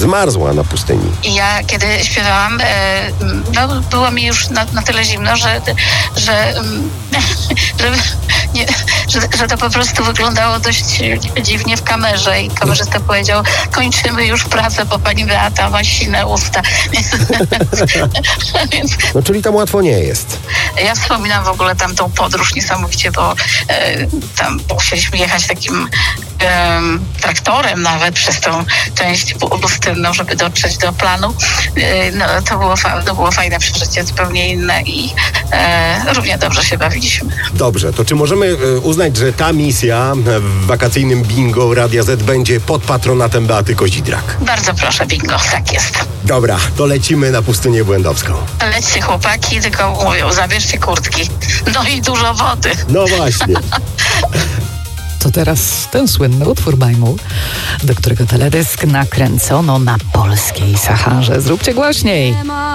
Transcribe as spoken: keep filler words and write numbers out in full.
Zmarzła na pustyni. I ja kiedy śpiewałam, no, było mi już na, na tyle zimno, że, że, że, nie, że, że to po prostu wyglądało dość dziwnie w kamerze i kamerzysta powiedział, kończymy już pracę, bo pani Beata ma sine usta. Więc, no czyli tam łatwo nie jest. Ja wspominam w ogóle tamtą podróż niesamowicie, bo e, tam musieliśmy jechać takim e, traktorem nawet przez tą część pustynną, żeby dotrzeć do planu. E, no, to, było fa- to było fajne przeżycie, zupełnie inne i e, równie dobrze się bawiliśmy. Dobrze, to czy możemy e, uznać, że ta misja w wakacyjnym bingo Radia Z będzie pod patronatem Beaty Kozidrak? Bardzo proszę, bingo, tak jest. Dobra, to lecimy na pustynię błędowską. Lećcie chłopaki, tylko mówią, zabierzcie kurtki. No i dużo wody. No właśnie. To teraz ten słynny utwór Bajmu, do którego teledysk nakręcono na polskiej Saharze. Zróbcie głośniej.